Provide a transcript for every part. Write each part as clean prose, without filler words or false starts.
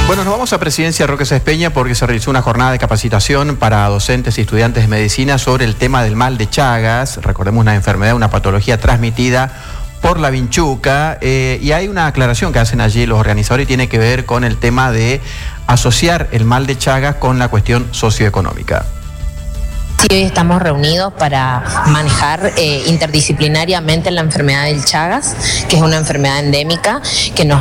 Bueno, nos vamos a Presidencia Roque Sáenz Peña porque se realizó una jornada de capacitación para docentes y estudiantes de medicina sobre el tema del mal de Chagas. Recordemos, una enfermedad, una patología transmitida por la vinchuca, y hay una aclaración que hacen allí los organizadores y tiene que ver con el tema de asociar el mal de Chagas con la cuestión socioeconómica. Sí, hoy estamos reunidos para manejar interdisciplinariamente la enfermedad del Chagas, que es una enfermedad endémica que nos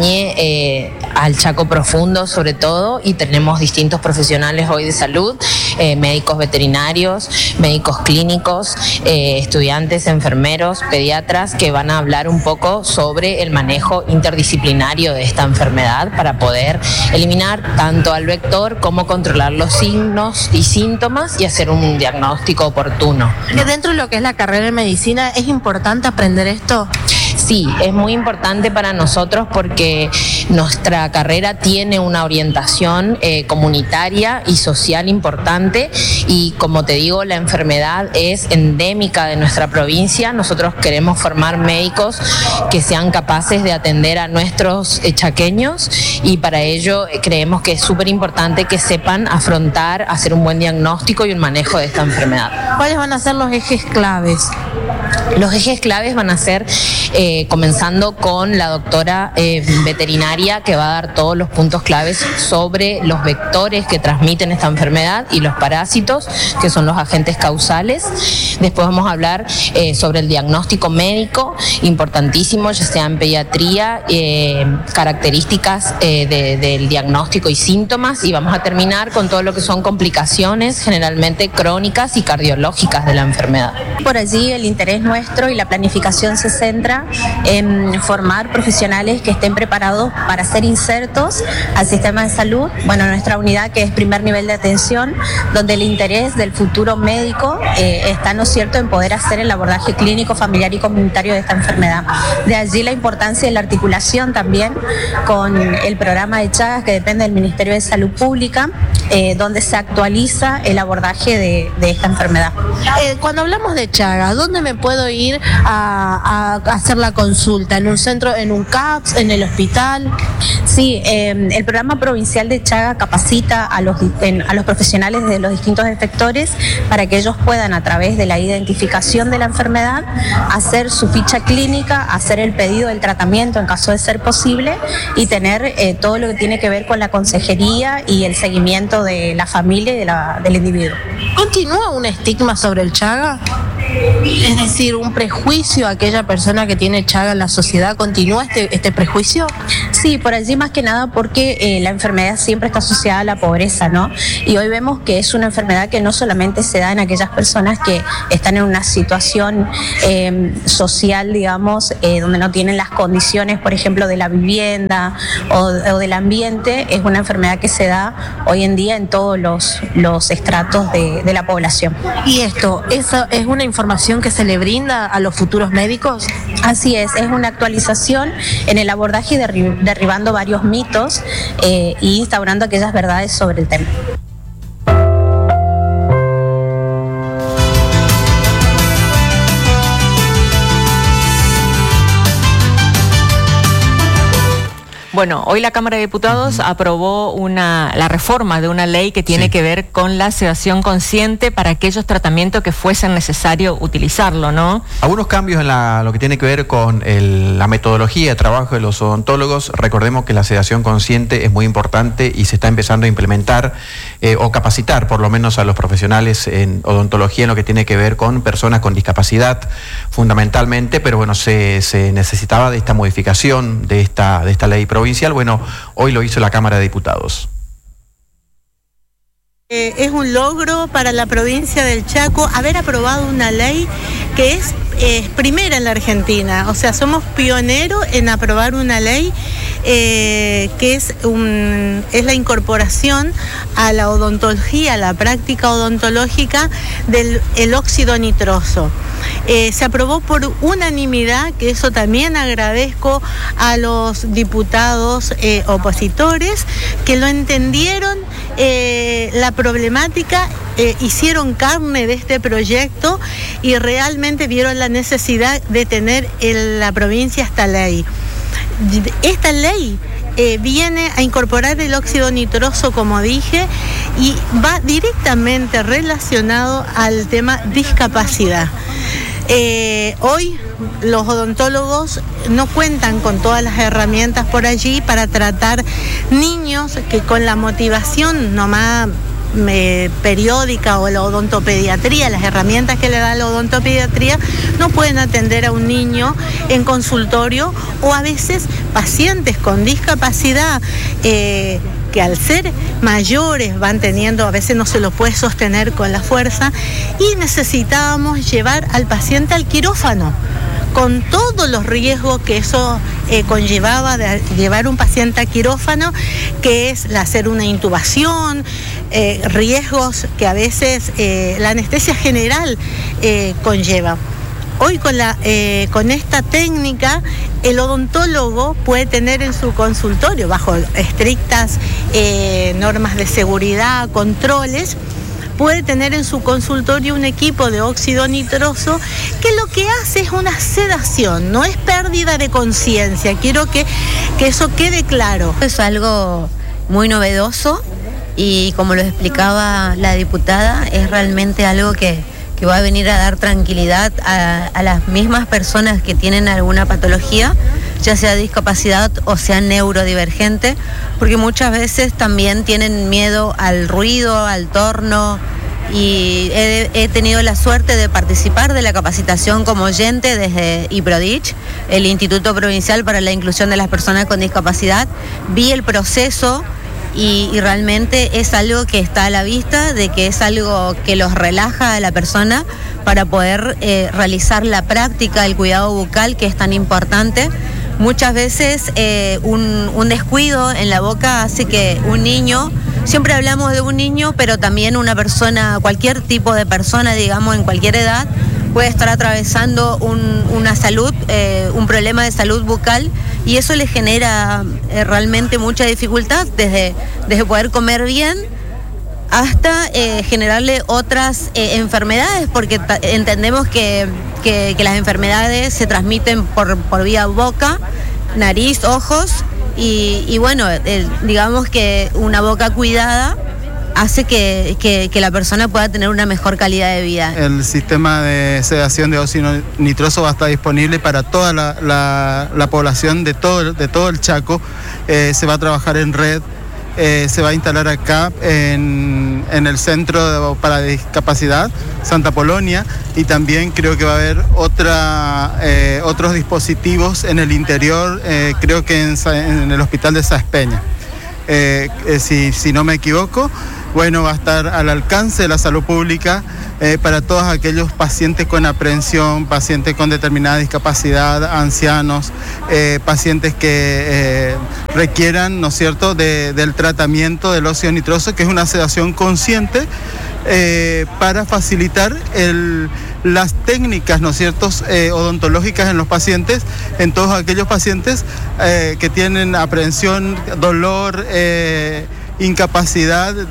atañe al Chaco profundo sobre todo, y tenemos distintos profesionales hoy de salud, médicos veterinarios, médicos clínicos, estudiantes, enfermeros, pediatras, que van a hablar un poco sobre el manejo interdisciplinario de esta enfermedad para poder eliminar tanto al vector como controlar los signos y síntomas y hacer un diagnóstico oportuno. Que dentro de lo que es la carrera de medicina, ¿es importante aprender esto? Sí, es muy importante para nosotros porque nuestra carrera tiene una orientación comunitaria y social importante, y como te digo, la enfermedad es endémica de nuestra provincia. Nosotros queremos formar médicos que sean capaces de atender a nuestros chaqueños, y para ello creemos que es súper importante que sepan afrontar, hacer un buen diagnóstico y un manejo de esta enfermedad. ¿Cuáles van a ser los ejes claves? Los ejes claves van a ser comenzando con la doctora veterinaria, que va a dar todos los puntos claves sobre los vectores que transmiten esta enfermedad y los parásitos, que son los agentes causales. Después vamos a hablar sobre el diagnóstico médico, importantísimo, ya sea en pediatría, características del diagnóstico y síntomas, y vamos a terminar con todo lo que son complicaciones, generalmente crónicas y cardiológicas de la enfermedad. Por allí el interés nuestro y la planificación se centra en formar profesionales que estén preparados para ser insertos al sistema de salud. Bueno, nuestra unidad, que es primer nivel de atención, donde el interés del futuro médico está, ¿no es cierto?, en poder hacer el abordaje clínico, familiar y comunitario de esta enfermedad. De allí la importancia de la articulación también con el programa de Chagas, que depende del Ministerio de Salud Pública, donde se actualiza el abordaje de esta enfermedad. Cuando hablamos de Chagas, ¿dónde me puedo ir a hacer la consulta? ¿En un centro, en un CAPS, en el hospital? Sí, el programa provincial de Chagas capacita a los profesionales de los distintos efectores para que ellos puedan, a través de la identificación de la enfermedad, hacer su ficha clínica, hacer el pedido del tratamiento en caso de ser posible, y tener todo lo que tiene que ver con la consejería y el seguimiento de la familia y del individuo. ¿Continúa un estigma sobre el Chagas? Es decir, un prejuicio a aquella persona que tiene Chagas en la sociedad. ¿Continúa este prejuicio? Sí, por allí más que nada porque la enfermedad siempre está asociada a la pobreza, ¿no? Y hoy vemos que es una enfermedad que no solamente se da en aquellas personas que están en una situación social, digamos, donde no tienen las condiciones, por ejemplo, de la vivienda o del ambiente. Es una enfermedad que se da hoy en día en todos los estratos de la población. ¿Y eso es una información que se le brinda a los futuros médicos? Así es una actualización en el abordaje, derribando varios mitos e instaurando aquellas verdades sobre el tema. Bueno, hoy la Cámara de Diputados aprobó la reforma de una ley que tiene que ver con la sedación consciente para aquellos tratamientos que fuesen necesario utilizarlo, ¿no? Algunos cambios en lo que tiene que ver con la metodología de trabajo de los odontólogos. Recordemos que la sedación consciente es muy importante y se está empezando a implementar o capacitar por lo menos a los profesionales en odontología en lo que tiene que ver con personas con discapacidad fundamentalmente, pero bueno, se necesitaba de esta modificación de esta ley provincial. Bueno, hoy lo hizo la Cámara de Diputados. Es un logro para la provincia del Chaco haber aprobado una ley que es primera en la Argentina. O sea, somos pioneros en aprobar una ley que es la incorporación a la odontología, a la práctica odontológica del óxido nitroso. Se aprobó por unanimidad, que eso también agradezco a los diputados opositores, que lo entendieron la problemática, hicieron carne de este proyecto y realmente vieron la necesidad de tener en la provincia esta ley. Esta ley viene a incorporar el óxido nitroso, como dije, y va directamente relacionado al tema discapacidad. Hoy los odontólogos no cuentan con todas las herramientas por allí para tratar niños que con la motivación nomás periódica o la odontopediatría, las herramientas que le da la odontopediatría, no pueden atender a un niño en consultorio, o a veces pacientes con discapacidad que al ser mayores van teniendo, a veces no se lo puede sostener con la fuerza, y necesitábamos llevar al paciente al quirófano, con todos los riesgos que eso conllevaba de llevar un paciente a quirófano, que es hacer una intubación, riesgos que a veces la anestesia general conlleva. Hoy con esta técnica, el odontólogo puede tener en su consultorio, bajo estrictas normas de seguridad, controles, puede tener en su consultorio un equipo de óxido nitroso que lo que hace es una sedación, no es pérdida de conciencia. Quiero que eso quede claro. Es algo muy novedoso y, como lo explicaba la diputada, es realmente algo que va a venir a dar tranquilidad a las mismas personas que tienen alguna patología, ya sea discapacidad o sea neurodivergente, porque muchas veces también tienen miedo al ruido, al torno, y he tenido la suerte de participar de la capacitación como oyente desde IPRODICH, el Instituto Provincial para la Inclusión de las Personas con Discapacidad. Vi el proceso y realmente es algo que está a la vista, de que es algo que los relaja a la persona para poder realizar la práctica del cuidado bucal, que es tan importante. Muchas veces un descuido en la boca hace que un niño, siempre hablamos de un niño, pero también una persona, cualquier tipo de persona, digamos, en cualquier edad, puede estar atravesando un problema de salud bucal, y eso le genera realmente mucha dificultad, desde poder comer bien hasta generarle otras enfermedades, porque entendemos que las enfermedades se transmiten por vía boca, nariz, ojos, y bueno, digamos que una boca cuidada hace que la persona pueda tener una mejor calidad de vida. El sistema de sedación de óxido nitroso va a estar disponible para toda la población de todo el Chaco. Se va a trabajar en red. Se va a instalar acá en el Centro para Discapacidad Santa Polonia, y también creo que va a haber otros dispositivos en el interior, creo que en el Hospital de Sáenz Peña, si no me equivoco. Bueno, va a estar al alcance de la salud pública para todos aquellos pacientes con aprehensión, pacientes con determinada discapacidad, ancianos, pacientes que requieran, ¿no es cierto?, del tratamiento del óxido nitroso, que es una sedación consciente para facilitar las técnicas, ¿no es cierto?, odontológicas en los pacientes, en todos aquellos pacientes que tienen aprehensión, dolor, incapacidad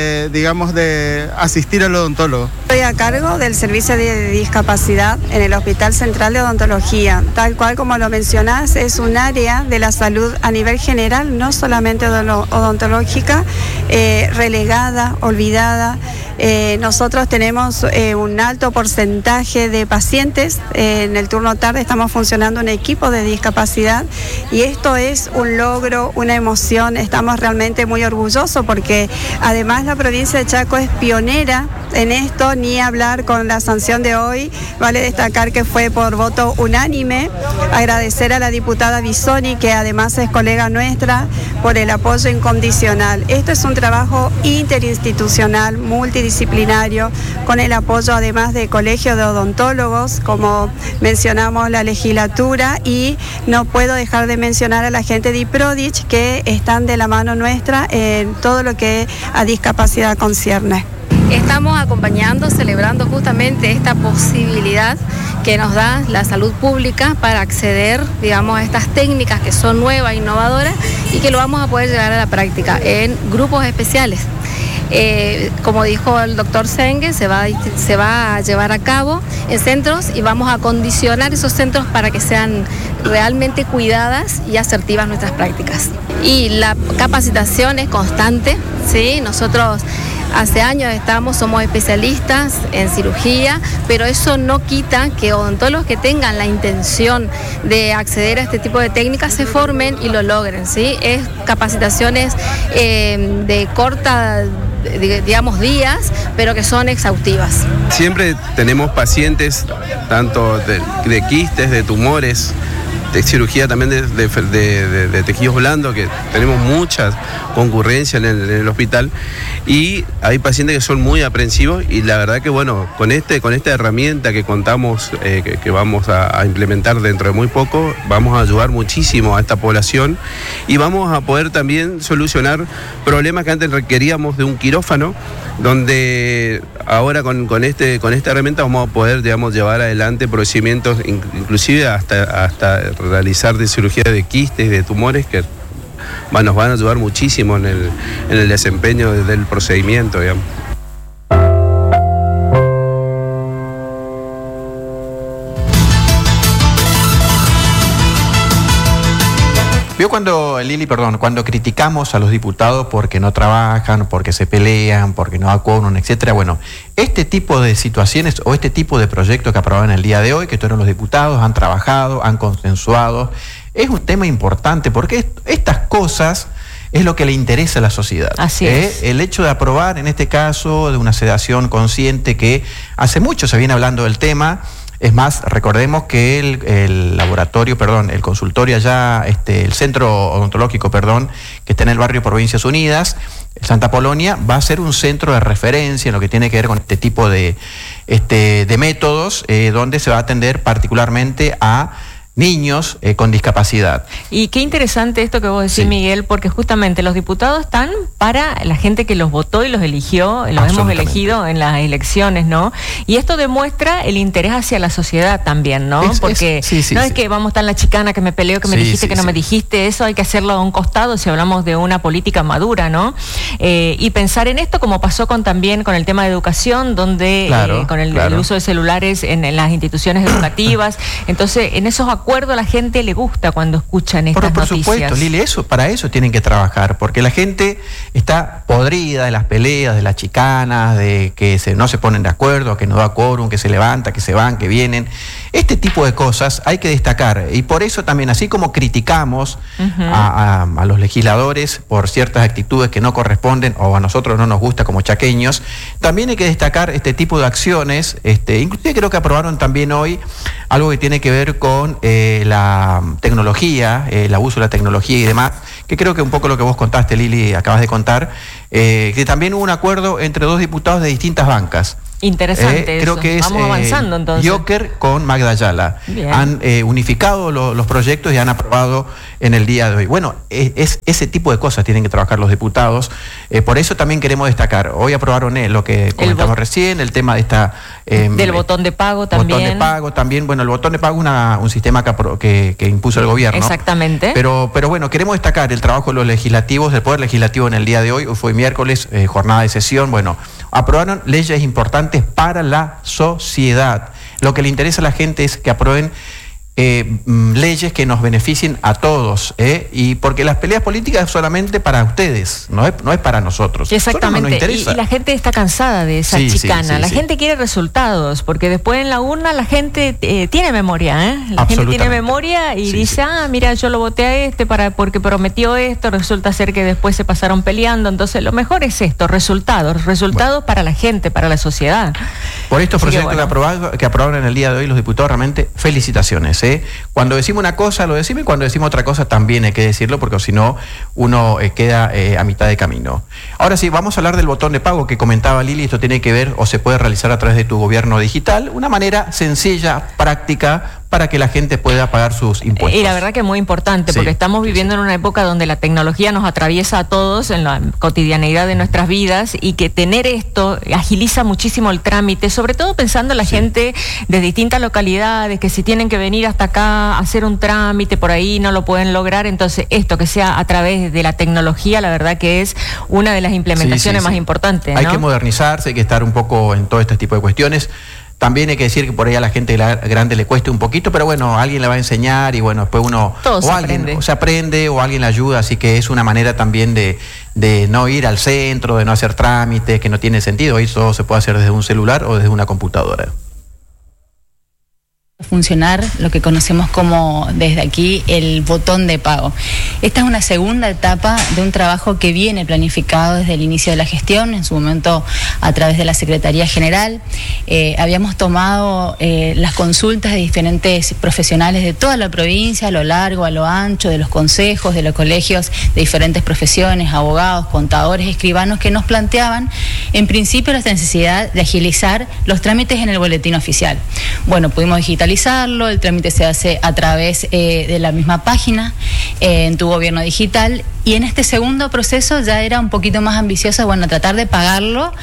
de asistir al odontólogo. Estoy a cargo del servicio de discapacidad en el Hospital Central de Odontología. Tal cual como lo mencionás, es un área de la salud a nivel general, no solamente odontológica, relegada, olvidada. Nosotros tenemos un alto porcentaje de pacientes. En el turno tarde estamos funcionando un equipo de discapacidad, y esto es un logro, una emoción. Estamos realmente muy orgullosos, porque además la provincia de Chaco es pionera en esto, ni hablar con la sanción de hoy. Vale destacar que fue por voto unánime. Agradecer a la diputada Bisoni, que además es colega nuestra, por el apoyo incondicional. Esto es un trabajo interinstitucional, multidisciplinario, con el apoyo además de colegio de odontólogos, como mencionamos la legislatura, y no puedo dejar de mencionar a la gente de IPRODICH, que están de la mano nuestra en todo lo que a discapacidad concierne. Estamos acompañando, celebrando justamente esta posibilidad que nos da la salud pública para acceder, digamos, a estas técnicas que son nuevas, innovadoras, y que lo vamos a poder llevar a la práctica en grupos especiales. Como dijo el doctor Sengue, se va a llevar a cabo en centros, y vamos a condicionar esos centros para que sean realmente cuidadas y asertivas nuestras prácticas. Y la capacitación es constante, ¿sí? Nosotros hace años somos especialistas en cirugía, pero eso no quita que odontólogos que tengan la intención de acceder a este tipo de técnicas se formen y lo logren, ¿sí? Es capacitaciones de corta, digamos, días, pero que son exhaustivas. Siempre tenemos pacientes, tanto de quistes, de tumores, de cirugía también de tejidos blandos, que tenemos mucha concurrencia en el hospital, y hay pacientes que son muy aprensivos, y la verdad que bueno, con esta herramienta que contamos, que vamos a implementar dentro de muy poco, vamos a ayudar muchísimo a esta población y vamos a poder también solucionar problemas que antes requeríamos de un quirófano, donde ahora con esta herramienta vamos a poder, digamos, llevar adelante procedimientos inclusive hasta realizar de cirugía de quistes, de tumores, que nos van a ayudar muchísimo en el desempeño del procedimiento, digamos. Vio cuando criticamos a los diputados porque no trabajan, porque se pelean, porque no acuerdan, etcétera. Bueno, este tipo de situaciones o este tipo de proyectos que aprobaron el día de hoy, que todos los diputados han trabajado, han consensuado, es un tema importante porque estas cosas es lo que le interesa a la sociedad. Así es. El hecho de aprobar, en este caso, de una sedación consciente, que hace mucho se viene hablando del tema. Es más, recordemos que el consultorio allá, el centro odontológico, que está en el barrio Provincias Unidas, Santa Polonia, va a ser un centro de referencia en lo que tiene que ver con este tipo de métodos, donde se va a atender particularmente a niños con discapacidad. Y qué interesante esto que vos decís, sí, Miguel, porque justamente los diputados están para la gente que los votó y los eligió, los hemos elegido en las elecciones, ¿no? Y esto demuestra el interés hacia la sociedad también, ¿no? Porque es que vamos a estar en la chicana, que me peleo, que me dijiste, que no me dijiste, eso hay que hacerlo a un costado si hablamos de una política madura, ¿no? Y pensar en esto como pasó también con el tema de educación, donde con el uso de celulares en las instituciones educativas. Entonces, en esos acuerdos a la gente le gusta cuando escuchan estas noticias. Por supuesto, Lili, para eso tienen que trabajar, porque la gente está podrida de las peleas, de las chicanas, de que no se ponen de acuerdo, que no da quórum, que se levanta, que se van, que vienen. Este tipo de cosas hay que destacar, y por eso también, así como criticamos a los legisladores por ciertas actitudes que no corresponden o a nosotros no nos gusta como chaqueños, también hay que destacar este tipo de acciones. Inclusive creo que aprobaron también hoy algo que tiene que ver con la tecnología, el abuso de la tecnología y demás, que creo que un poco lo que vos contaste, Lili, acabas de contar, que también hubo un acuerdo entre dos diputados de distintas bancas. Interesante creo eso. que es, vamos avanzando entonces. Joker con Magda Ayala. Bien. Han unificado los proyectos y han aprobado en el día de hoy. Bueno, ese tipo de cosas tienen que trabajar los diputados. Por eso también queremos destacar. Hoy aprobaron lo que comentamos recién, el tema de esta... del botón de pago también. Botón de pago también. Bueno, el botón de pago es un sistema que impuso el gobierno. Exactamente. Pero bueno, queremos destacar el trabajo de los legislativos, del Poder Legislativo en el día de hoy. Hoy fue miércoles, jornada de sesión. Bueno, aprobaron leyes importantes para la sociedad. Lo que le interesa a la gente es que aprueben leyes que nos beneficien a todos, y porque las peleas políticas es solamente para ustedes, no es para nosotros. Exactamente, no nos interesa. Y la gente está cansada de esa chicana, la gente quiere resultados, porque después en la urna la gente tiene memoria, la gente tiene memoria y dice, mira, yo lo voté a porque prometió esto, resulta ser que después se pasaron peleando, entonces lo mejor es esto, resultados para la gente, para la sociedad. Por estos proyectos que aprobaron en el día de hoy los diputados, realmente felicitaciones. Cuando decimos una cosa lo decimos, y cuando decimos otra cosa también hay que decirlo, porque si no uno queda a mitad de camino. Ahora sí, vamos a hablar del botón de pago que comentaba Lili. Esto tiene que ver o se puede realizar a través de tu gobierno digital, una manera sencilla, práctica, para que la gente pueda pagar sus impuestos. Y la verdad que es muy importante, porque estamos viviendo en una época donde la tecnología nos atraviesa a todos en la cotidianeidad de nuestras vidas, y que tener esto agiliza muchísimo el trámite, sobre todo pensando en la gente de distintas localidades, que si tienen que venir hasta acá a hacer un trámite, por ahí no lo pueden lograr. Entonces esto que sea a través de la tecnología, la verdad que es una de las implementaciones más importantes, ¿no? Hay que modernizarse, hay que estar un poco en todo este tipo de cuestiones. También hay que decir que por ahí a la gente grande le cueste un poquito, pero bueno, alguien le va a enseñar y bueno, después uno se aprende o alguien le ayuda, así que es una manera también de no ir al centro, de no hacer trámites, que no tiene sentido. Hoy todo se puede hacer desde un celular o desde una computadora. Funcionar lo que conocemos como desde aquí el botón de pago. Esta es una segunda etapa de un trabajo que viene planificado desde el inicio de la gestión, en su momento a través de la Secretaría General. Habíamos tomado las consultas de diferentes profesionales de toda la provincia, a lo largo, a lo ancho, de los consejos, de los colegios de diferentes profesiones, abogados, contadores, escribanos, que nos planteaban en principio la necesidad de agilizar los trámites en el boletín oficial. Bueno, pudimos digitalizarlo, el trámite se hace a través de la misma página, en Tu Gobierno Digital, y en este segundo proceso ya era un poquito más ambicioso, bueno, tratar de pagarlo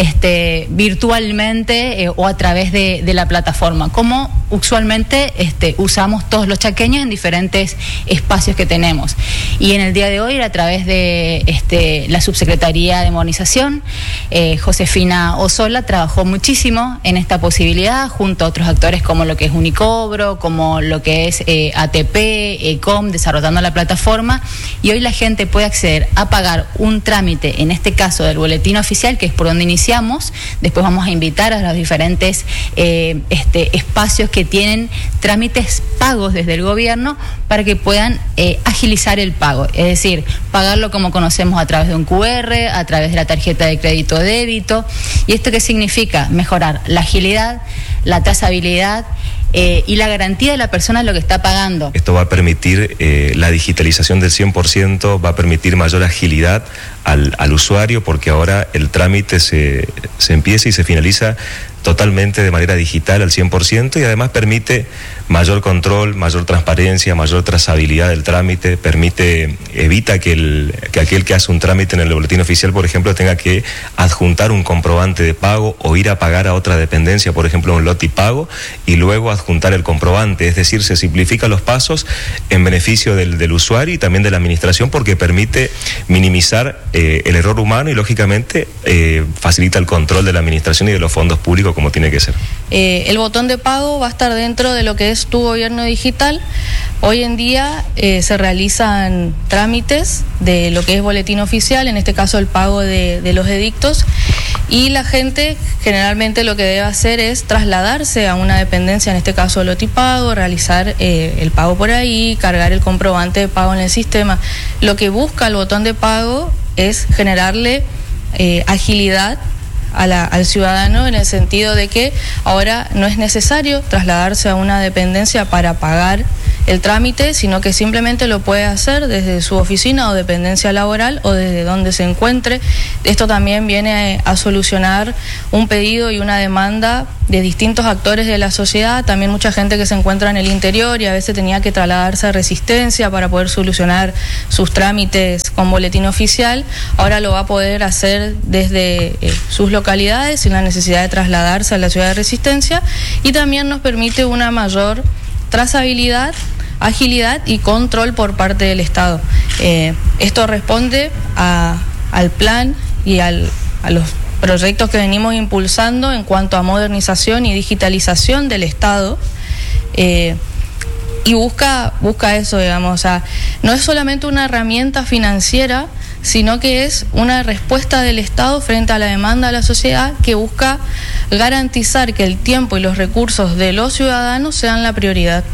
virtualmente o a través de la plataforma, como usualmente usamos todos los chaqueños en diferentes espacios que tenemos. Y en el día de hoy, a través de la Subsecretaría de Modernización, Josefina Osola trabajó muchísimo en esta posibilidad, junto a otros actores como lo que es Unicobro, como lo que es ATP, ECOM, desarrollando la plataforma, y hoy la gente puede acceder a pagar un trámite, en este caso del boletín oficial, que es por donde iniciamos. Después vamos a invitar a los diferentes espacios que tienen trámites pagos desde el gobierno para que puedan agilizar el pago, es decir, pagarlo como conocemos a través de un QR, a través de la tarjeta de crédito o débito. ¿Y esto qué significa? Mejorar la agilidad, la trazabilidad y la garantía de la persona de lo que está pagando. Esto va a permitir la digitalización del 100%, va a permitir mayor agilidad al usuario, porque ahora el trámite se empieza y se finaliza totalmente de manera digital al 100%, y además permite mayor control, mayor transparencia, mayor trazabilidad del trámite, evita que aquel que hace un trámite en el boletín oficial, por ejemplo, tenga que adjuntar un comprobante de pago o ir a pagar a otra dependencia, por ejemplo un lotipago, y luego adjuntar el comprobante. Es decir, se simplifican los pasos en beneficio del usuario y también de la administración, porque permite minimizar el error humano y lógicamente facilita el control de la administración y de los fondos públicos como tiene que ser. El botón de pago va a estar dentro de lo que es Tu Gobierno Digital. Hoy en día se realizan trámites de lo que es boletín oficial, en este caso el pago de los edictos, y la gente generalmente lo que debe hacer es trasladarse a una dependencia, en este caso Lotipago, realizar el pago por ahí, cargar el comprobante de pago en el sistema. Lo que busca el botón de pago es generarle agilidad al ciudadano, en el sentido de que ahora no es necesario trasladarse a una dependencia para pagar el trámite, sino que simplemente lo puede hacer desde su oficina o dependencia laboral o desde donde se encuentre. Esto también viene a solucionar un pedido y una demanda de distintos actores de la sociedad, también mucha gente que se encuentra en el interior y a veces tenía que trasladarse a Resistencia para poder solucionar sus trámites con boletín oficial. Ahora lo va a poder hacer desde sus localidades sin la necesidad de trasladarse a la ciudad de Resistencia, y también nos permite una mayor trazabilidad, agilidad y control por parte del Estado. Esto responde al plan y a los proyectos que venimos impulsando en cuanto a modernización y digitalización del Estado, y busca eso, digamos, o sea, no es solamente una herramienta financiera, sino que es una respuesta del Estado frente a la demanda de la sociedad, que busca garantizar que el tiempo y los recursos de los ciudadanos sean la prioridad.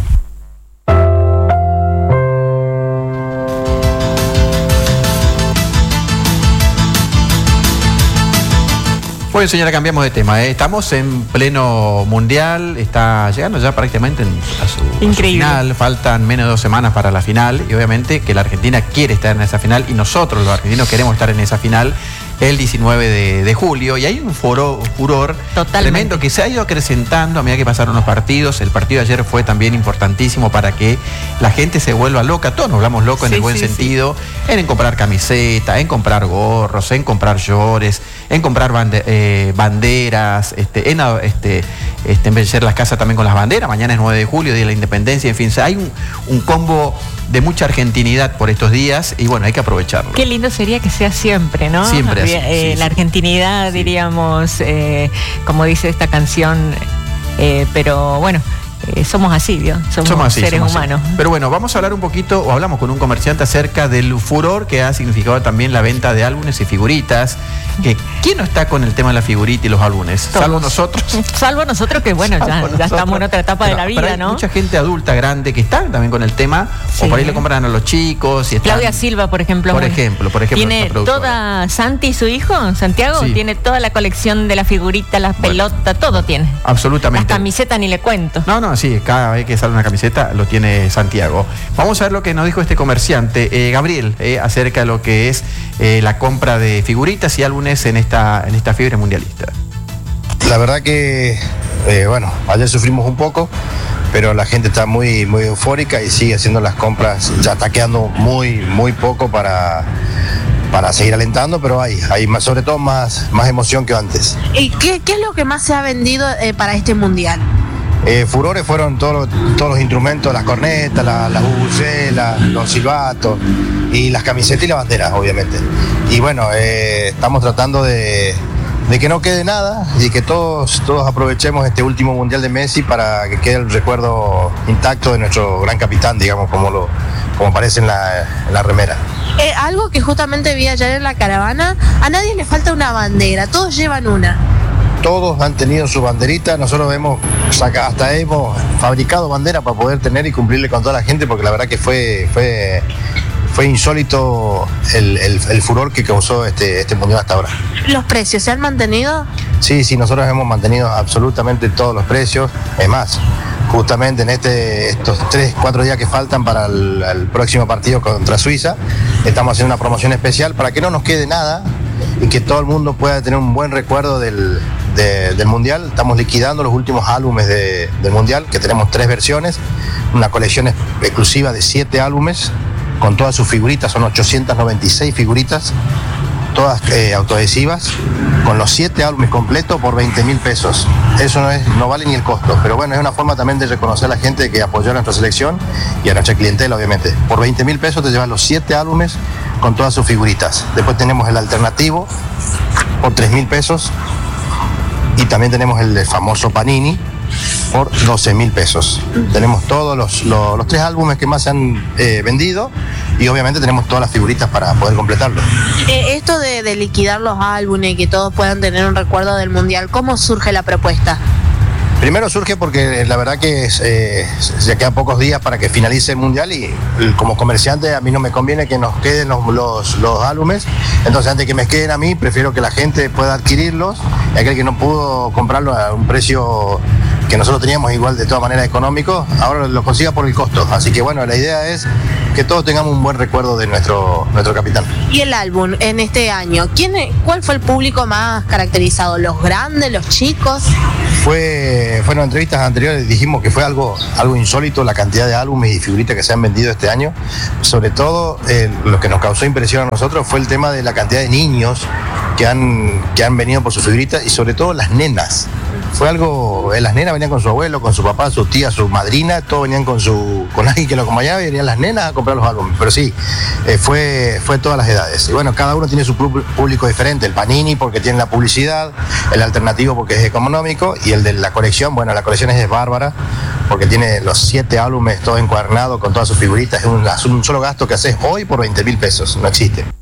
Bueno, señora, cambiamos de tema. Estamos en pleno mundial, está llegando ya prácticamente a su final, faltan menos de 2 semanas para la final, y obviamente que la Argentina quiere estar en esa final, y nosotros los argentinos queremos estar en esa final el 19 de julio, y hay un furor tremendo que se ha ido acrecentando a medida que pasaron los partidos. El partido de ayer fue también importantísimo para que la gente se vuelva loca. Todos nos hablamos locos en el buen sentido, en comprar camisetas, en comprar gorros, en comprar llores, en comprar banderas, en embellecer las casas también con las banderas. Mañana es 9 de julio, Día de la Independencia, en fin, hay un combo de mucha argentinidad por estos días, y bueno, hay que aprovecharlo. Qué lindo sería que sea siempre, ¿no? Siempre así, la argentinidad, diríamos, como dice esta canción, pero bueno, somos así, ¿vio? Somos así, seres humanos. Pero bueno, vamos a hablar un poquito, o hablamos con un comerciante acerca del furor que ha significado también la venta de álbumes y figuritas. ¿Quién no está con el tema de la figurita y los álbumes? Todos. Salvo nosotros. Salvo nosotros, que bueno, ya estamos en otra etapa de la vida, pero hay ¿no? mucha gente adulta, grande, que está también con el tema, o por ahí le compran a los chicos. Y están... Claudia Silva, por ejemplo. Por ejemplo. Tiene toda, Santi, su hijo, Santiago, tiene toda la colección de la figurita, las pelotas, todo tiene. Absolutamente. Las camisetas ni le cuento. No, sí, cada vez que sale una camiseta lo tiene Santiago. Vamos a ver lo que nos dijo este comerciante, Gabriel, acerca de lo que es la compra de figuritas y álbumes en esta fiebre mundialista. La verdad que, bueno, ayer sufrimos un poco, pero la gente está muy eufórica y sigue haciendo las compras. Ya está quedando muy poco para seguir alentando, pero hay sobre todo más emoción que antes. ¿Y qué es lo que más se ha vendido para este mundial? Furores fueron todos los instrumentos, las cornetas, las bubucelas, los silbatos y las camisetas y la bandera, obviamente. Y bueno, estamos tratando de que no quede nada y que todos aprovechemos este último mundial de Messi para que quede el recuerdo intacto de nuestro gran capitán, digamos, como aparece en la remera. Algo que justamente vi ayer en la caravana, a nadie le falta una bandera, todos llevan una. Todos han tenido su banderita, nosotros hasta hemos fabricado bandera para poder tener y cumplirle con toda la gente, porque la verdad que fue insólito el furor que causó este mundial hasta ahora. ¿Los precios se han mantenido? Sí, nosotros hemos mantenido absolutamente todos los precios. Es más, justamente en estos 3-4 días que faltan para el próximo partido contra Suiza, estamos haciendo una promoción especial para que no nos quede nada y que todo el mundo pueda tener un buen recuerdo del mundial. Estamos liquidando los últimos álbumes del mundial, que tenemos 3 versiones, una colección exclusiva de 7 álbumes con todas sus figuritas, son 896 figuritas, todas autoadhesivas, con los 7 álbumes completos por 20.000 pesos. Eso no vale ni el costo, pero bueno, es una forma también de reconocer a la gente que apoyó a nuestra selección y a nuestra clientela, obviamente. Por 20.000 pesos te llevas los 7 álbumes con todas sus figuritas. Después tenemos el alternativo por 3.000 pesos y también tenemos el famoso Panini por 12.000 pesos. Tenemos todos los 3 álbumes que más se han vendido y obviamente tenemos todas las figuritas para poder completarlo. Esto de liquidar los álbumes y que todos puedan tener un recuerdo del mundial, ¿cómo surge la propuesta? Primero surge porque la verdad que ya quedan pocos días para que finalice el mundial y como comerciante a mí no me conviene que nos queden los álbumes, entonces antes que me queden a mí prefiero que la gente pueda adquirirlos y aquel que no pudo comprarlo a un precio que nosotros teníamos igual de todas maneras económico, ahora lo consiga por el costo. Así que bueno, la idea es que todos tengamos un buen recuerdo de nuestro capitán. ¿Y el álbum en este año? ¿Cuál fue el público más caracterizado? ¿Los grandes, los chicos? Fueron entrevistas anteriores, dijimos que fue algo insólito la cantidad de álbumes y figuritas que se han vendido este año. Sobre todo lo que nos causó impresión a nosotros fue el tema de la cantidad de niños que han venido por sus figuritas y sobre todo las nenas. Fue algo, las nenas venían con su abuelo, con su papá, su tía, su madrina, todos venían con alguien que lo acompañaba y venían las nenas a comprar los álbumes. Pero sí, fue todas las edades. Y bueno, cada uno tiene su público diferente. El Panini porque tiene la publicidad, el alternativo porque es económico y el de la colección, bueno, la colección es bárbara porque tiene los 7 álbumes todo encuadernados con todas sus figuritas. Es un solo gasto que haces hoy por 20.000 pesos, no existe.